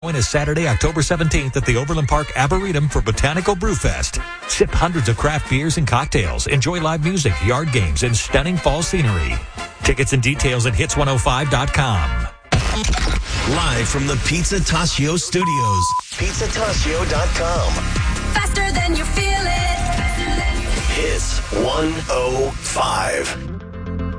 Join us Saturday, October 17th at the Overland Park Arboretum for Botanical Brewfest. Sip hundreds of craft beers and cocktails. Enjoy live music, yard games, and stunning fall scenery. Tickets and details at hits105.com. Live from the Pizza Tassio studios. PizzaTassio.com. Faster than you feel it. Hits 105.